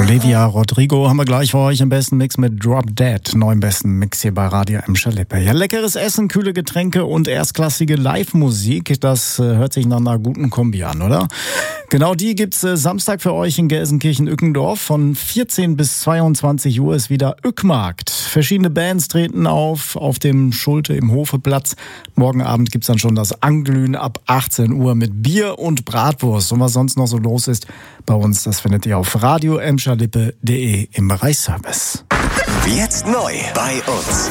Olivia Rodrigo haben wir gleich für euch im besten Mix mit Drop Dead, neuen besten Mix hier bei Radio Emscher Lippe. Ja, leckeres Essen, kühle Getränke und erstklassige Live-Musik, das hört sich nach einer guten Kombi an, oder? Genau die gibt's Samstag für euch in Gelsenkirchen-Ückendorf. Von 14 bis 22 Uhr ist wieder Ückmarkt. Verschiedene Bands treten auf dem Schulte im Hofeplatz. Morgen Abend gibt's dann schon das Anglühen ab 18 Uhr mit Bier und Bratwurst. Und was sonst noch so los ist bei uns, das findet ihr auf radioemscherlippe.de im Bereich Service. Jetzt neu bei uns.